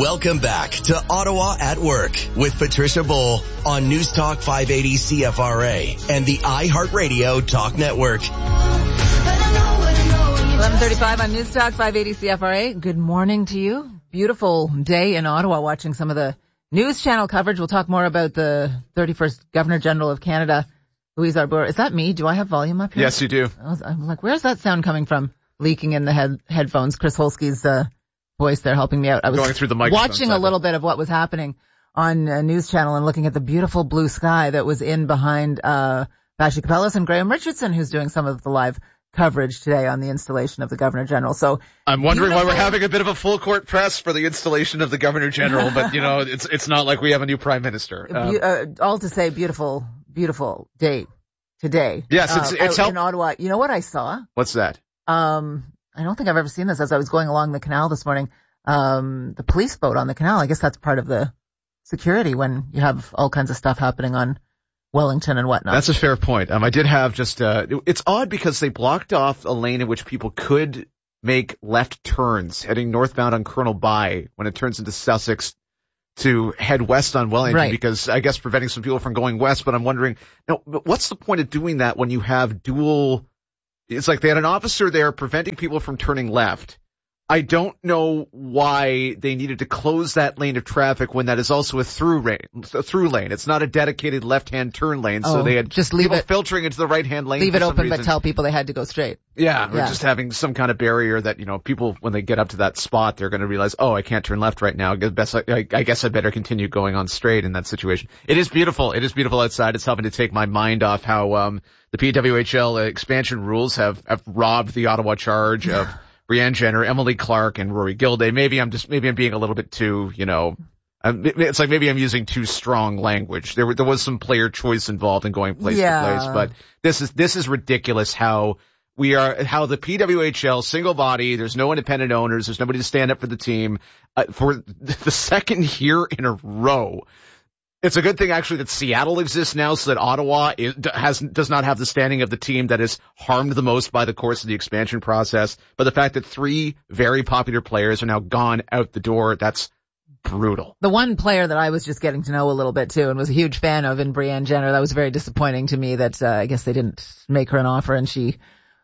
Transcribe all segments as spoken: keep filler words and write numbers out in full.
Welcome back to Ottawa at Work with Patricia Bull on News Talk five eighty C F R A and the iHeartRadio Talk Network. eleven thirty-five on News Talk five eighty C F R A. Good morning to you. Beautiful day in Ottawa, watching some of the news channel coverage. We'll talk more about the thirty-first Governor General of Canada, Louise Arbour. Is that me? Do I have volume up here? Yes, you do. I was, I'm like, where's that sound coming from? Leaking in the head, headphones. Chris Holsky's uh, voice there helping me out. I was going through the microphone watching side. a little bit of what was happening on a news channel and looking at the beautiful blue sky that was in behind uh Vassy Kapelos and Graham Richardson, who's doing some of the live coverage today on the installation of the Governor General. So I'm wondering beautiful. why we're having a bit of a full court press for the installation of the Governor General, but you know, it's it's not like we have a new Prime Minister. Um, uh, all to say, beautiful, beautiful day today. Yes, it's uh, it's out help- in Ottawa. You know what I saw? What's that? Um, I don't think I've ever seen this. As I was going along the canal this morning, um, the police boat on the canal. I guess that's part of the security when you have all kinds of stuff happening on Wellington and whatnot. That's a fair point. Um, I did have just, uh, it, it's odd because they blocked off a lane in which people could make left turns heading northbound on Colonel By when it turns into Sussex to head west on Wellington, right. Because I guess preventing some people from going west, but I'm wondering, now, what's the point of doing that when you have dual, it's like they had an officer there preventing people from turning left. I don't know why they needed to close that lane of traffic when that is also a through lane. A through lane. It's not a dedicated left-hand turn lane, oh, so they had just leave people it, filtering into the right-hand lane. Leave it open, reason. but tell people they had to go straight. Yeah, or yeah. just having some kind of barrier that, you know, people, when they get up to that spot, they're going to realize, oh, I can't turn left right now. I guess I, I guess I better continue going on straight in that situation. It is beautiful. It is beautiful outside. It's helping to take my mind off how um the P W H L expansion rules have, have robbed the Ottawa Charge of Brianne Jenner, Emily Clark, and Rory Gilday. Maybe I'm just, maybe I'm being a little bit too, you know, um, it's like maybe I'm using too strong language. There, there was some player choice involved in going place yeah. to place, but this is, this is ridiculous how we are, how the P W H L single body, there's no independent owners, there's nobody to stand up for the team, uh, for the second year in a row. It's a good thing, actually, that Seattle exists now so that Ottawa is, has, does not have the standing of the team that is harmed the most by the course of the expansion process. But the fact that three very popular players are now gone out the door, that's brutal. The one player that I was just getting to know a little bit too and was a huge fan of in Brianne Jenner, that was very disappointing to me that uh, I guess they didn't make her an offer and she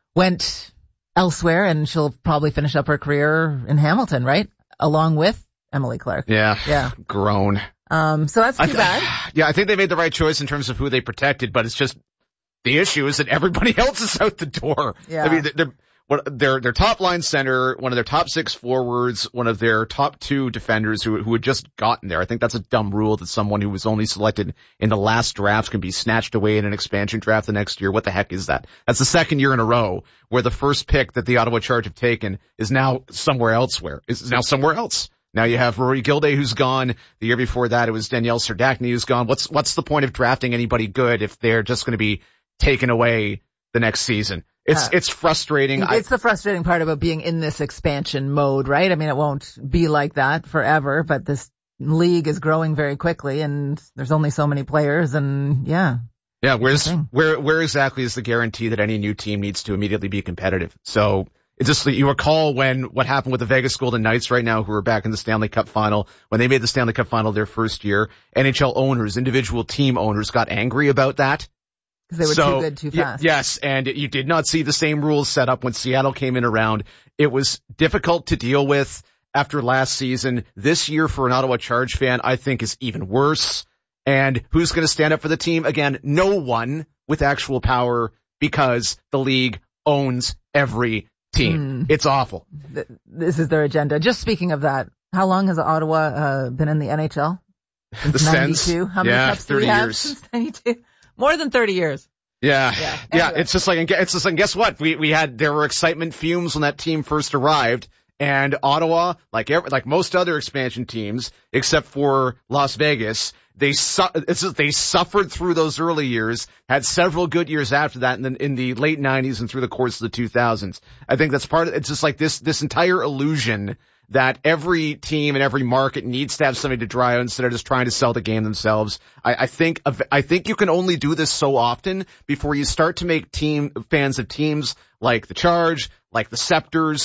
went elsewhere, and she'll probably finish up her career in Hamilton, right? Along with Emily Clark. Yeah. Yeah. Grown. Um, so that's too I th- bad. Yeah, I think they made the right choice in terms of who they protected, but it's just the issue is that everybody else is out the door. Yeah. I mean, they're, what, their their top line center, one of their top six forwards, one of their top two defenders who who had just gotten there. I think that's a dumb rule that someone who was only selected in the last draft can be snatched away in an expansion draft the next year. What the heck is that? That's the second year in a row where the first pick that the Ottawa Charge have taken is now somewhere elsewhere. Is now somewhere else. Now you have Rory Gilday who's gone. The year before that it was Danielle Serdachny who's gone. What's what's the point of drafting anybody good if they're just going to be taken away the next season? It's uh, it's frustrating. It's I, the frustrating part about being in this expansion mode, right? I mean, it won't be like that forever, but this league is growing very quickly and there's only so many players and yeah. Yeah, where's where where exactly is the guarantee that any new team needs to immediately be competitive? So it's just, you recall when what happened with the Vegas Golden Knights right now, who are back in the Stanley Cup final, when they made the Stanley Cup final their first year, N H L owners, individual team owners got angry about that. Because they were so, too good too fast. Y- yes, and you did not see the same rules set up when Seattle came in around. It was difficult to deal with after last season. This year for an Ottawa Charge fan, I think is even worse. And who's going to stand up for the team? Again, no one with actual power because the league owns every team. Mm. It's awful. This is their agenda. Just speaking of that, how long has Ottawa uh, been in the N H L? Since the ninety-two? How many yeah, cups do we have years. Since ninety-two? More than thirty years. Yeah. Yeah. Anyway. Yeah. It's just like, it's just like, guess what? We, we had, there were excitement fumes when that team first arrived, and Ottawa, like every, like most other expansion teams, except for Las Vegas, they su- it's just, they suffered through those early years, had several good years after that, and then in the late nineties and through the course of the two thousands. I think that's part of, it's just like this, this entire illusion that every team and every market needs to have something to dry out instead of just trying to sell the game themselves. I, I think, I think you can only do this so often before you start to make team fans of teams like the Charge, like the Scepters,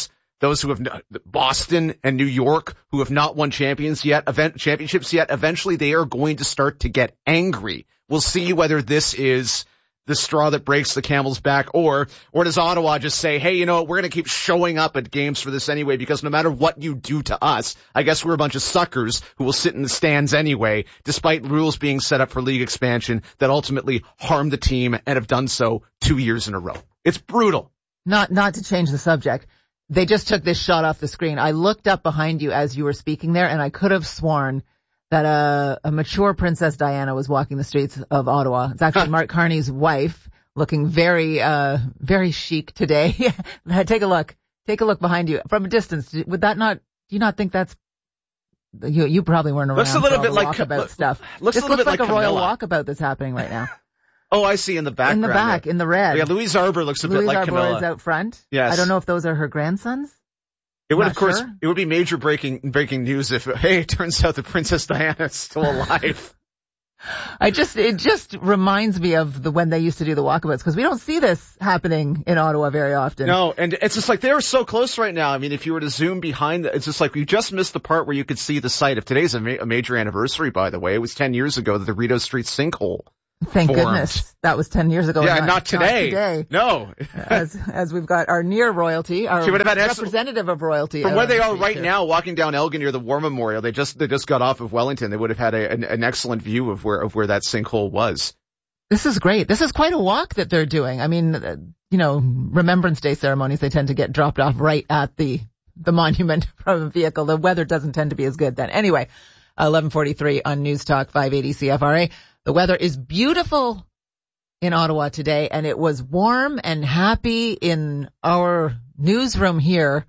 those who have not, Boston and New York, who have not won champions yet, event championships yet, eventually they are going to start to get angry. We'll see whether this is the straw that breaks the camel's back, or, or does Ottawa just say, hey, you know what, we're going to keep showing up at games for this anyway, because no matter what you do to us, I guess we're a bunch of suckers who will sit in the stands anyway, despite rules being set up for league expansion that ultimately harm the team and have done so two years in a row. It's brutal. Not, not to change the subject. They just took this shot off the screen. I looked up behind you as you were speaking there, and I could have sworn that a, a mature Princess Diana was walking the streets of Ottawa. It's actually Mark Carney's wife, looking very, uh, very chic today. Take a look. Take a look behind you from a distance. Would that not? Do you not think that's? You, you probably weren't around. Looks a little for all bit the like walkabout look, stuff. Looks this a little looks bit like, like a royal Camilla. walkabout that's happening right now. Oh, I see in the background. In the back, there. in the red. Yeah, Louise Arbour looks a Louise bit like Arbour Camilla. is out front. Yes. I don't know if those are her grandsons. It would, Not of course, sure. it would be major breaking breaking news if, hey, it turns out that Princess Diana is still alive. I just, it just reminds me of the when they used to do the walkabouts, because we don't see this happening in Ottawa very often. No, and it's just like they are so close right now. I mean, if you were to zoom behind, it's just like you just missed the part where you could see the site. If today's a, ma- a major anniversary, by the way, it was ten years ago that the Rideau Street sinkhole. Thank formed. goodness. That was ten years ago. Yeah, not, not today. Not today. No. as, as we've got our near royalty, our She would have had excellent- representative of royalty. From uh, where they are right too. now, walking down Elgin near the War Memorial, they just they just got off of Wellington. They would have had a, an, an excellent view of where of where that sinkhole was. This is great. This is quite a walk that they're doing. I mean, uh, you know, Remembrance Day ceremonies, they tend to get dropped off right at the the monument from a vehicle. The weather doesn't tend to be as good then. Anyway, eleven forty-three on News Talk five eighty C F R A. The weather is beautiful in Ottawa today, and it was warm and happy in our newsroom here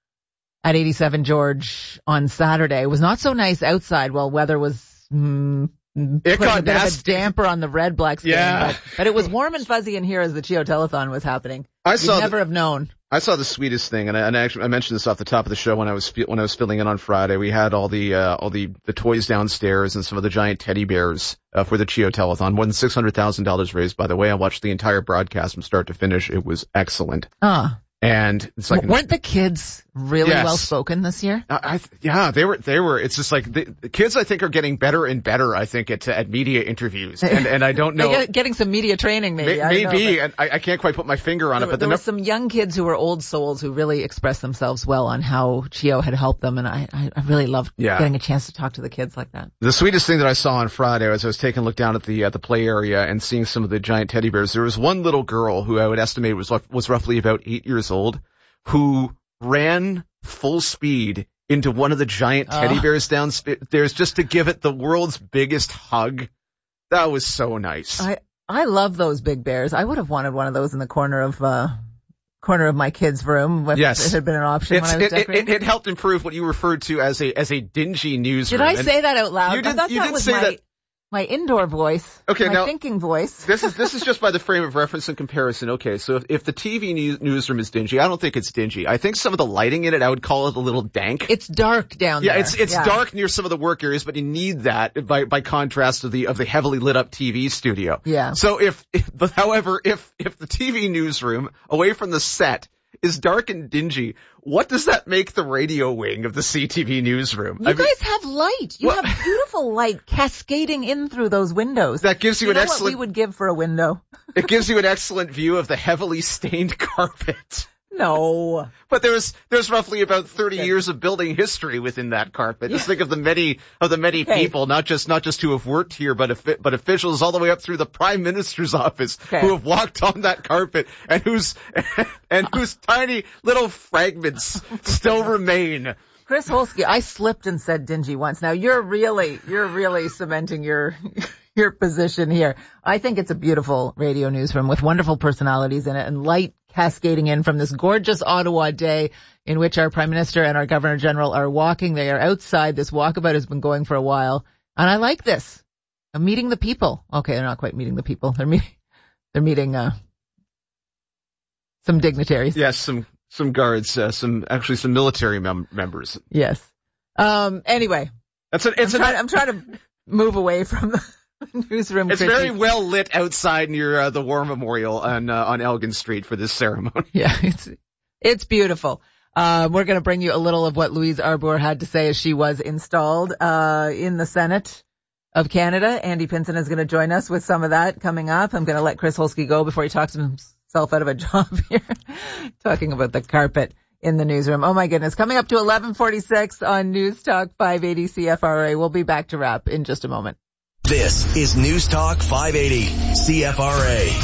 at eighty-seven George on Saturday. It was not so nice outside while weather was mm, It putting got a bit of a nasty. damper on the Red Blacks game, Yeah. but, but it was warm and fuzzy in here as the Chio Telethon was happening. I You'd saw never the, have known. I saw the sweetest thing, and I, and I actually I mentioned this off the top of the show when I was when I was filling in on Friday. We had all the uh, all the the toys downstairs and some of the giant teddy bears uh, for the Chio Telethon. More than six hundred thousand dollars raised. By the way, I watched the entire broadcast from start to finish. It was excellent. Ah, And it's like weren't the kids really Yes. well spoken this year? I, I yeah, they were they were. It's just like the, the kids. I think are getting better and better. I think at at media interviews, and and I don't know. They're getting some media training, maybe. May- I don't know, maybe, but- and I, I can't quite put my finger on There, it, but there the were some young kids who were old souls who really expressed themselves well on how Chio had helped them, and I, I, I really loved Yeah. getting a chance to talk to the kids like that. The sweetest thing that I saw on Friday was I was taking a look down at the at the play area and seeing some of the giant teddy bears. There was one little girl who I would estimate was was roughly about eight years old, who ran full speed into one of the giant teddy Oh. bears downstairs just to give it the world's biggest hug. That was so nice. I, I love those big bears. I would have wanted one of those in the corner of, uh, corner of my kids' room if Yes. it had been an option It's, when I was it, it, decorating. it, it helped improve what you referred to as a as a dingy newsroom. Did I And say that out loud? You I did- thought you that did was say my, that- my indoor voice. Okay, my now- thinking voice. This is this is just by the frame of reference and comparison. Okay, so if, if the T V news, newsroom is dingy, I don't think it's dingy. I think some of the lighting in it, I would call it a little dank. It's dark down yeah, there. it's it's Yeah. dark near some of the work areas, but you need that by by contrast of the of the heavily lit up T V studio. Yeah. So if, if but however, if if the T V newsroom away from the set is dark and dingy, what does that make the radio wing of the C T V newsroom? You I mean, guys have light. You What? have beautiful light cascading in through those windows. that gives you, you an know excellent what we would give for a window? it gives you an excellent view of the heavily stained carpet. No. But there's there's roughly about thirty Okay. years of building history within that carpet. Just Yeah. think of the many of the many Okay. people, not just not just who have worked here, but offi- but officials all the way up through the Prime Minister's office Okay. who have walked on that carpet and whose and whose tiny little fragments still remain. Chris Holsky, I slipped and said dingy once. Now you're really, you're really cementing your, your position here. I think it's a beautiful radio newsroom with wonderful personalities in it and light cascading in from this gorgeous Ottawa day in which our Prime Minister and our Governor General are walking. They are outside. This walkabout has been going for a while. And I like this. I'm meeting the people. Okay, they're not quite meeting the people. They're meeting, they're meeting, uh, some dignitaries. Yes, some some guards, uh, some actually some military mem- members. Yes. Um, anyway. That's a, it's I'm an, trying, I'm trying to move away from the newsroom. it's critique. very well lit outside near uh, the War Memorial on uh, on Elgin Street for this ceremony. Yeah, it's it's beautiful. Uh, we're going to bring you a little of what Louise Arbour had to say as she was installed uh in the Senate of Canada. Andy Pinson is going to join us with some of that coming up. I'm going to let Chris Holsky go before he talks himself out of a job here, talking about the carpet in the newsroom. Oh my goodness. Coming up to eleven forty-six on News Talk five eighty C F R A. We'll be back to wrap in just a moment. This is News Talk five eighty C F R A.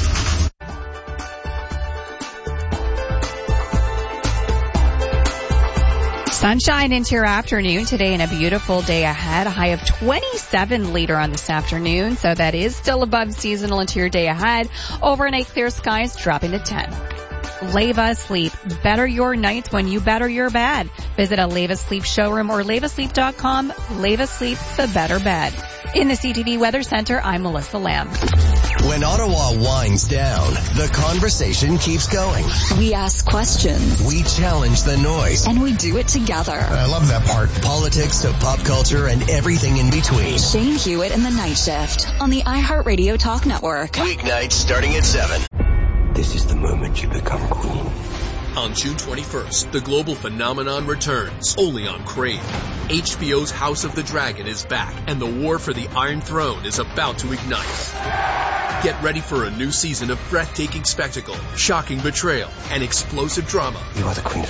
Sunshine into your afternoon today and a beautiful day ahead. A high of twenty-seven later on this afternoon. So that is still above seasonal into your day ahead. Overnight clear skies dropping to ten. Leva Sleep. Better your nights when you better your bed. Visit a Leva Sleep showroom or leva sleep dot com. Leva Sleep, the better bed. In the C T V Weather Center, I'm Melissa Lamb. When Ottawa winds down, the conversation keeps going. We ask questions. We challenge the noise. And we do it together. I love that part. Politics to pop culture and everything in between. Shane Hewitt and the Night Shift on the iHeartRadio Talk Network. Weeknights starting at seven. This is the moment you become queen. On June twenty-first, the global phenomenon returns, only on Crave. H B O's House of the Dragon is back, and the war for the Iron Throne is about to ignite. Get ready for a new season of breathtaking spectacle, shocking betrayal, and explosive drama. You are the queen.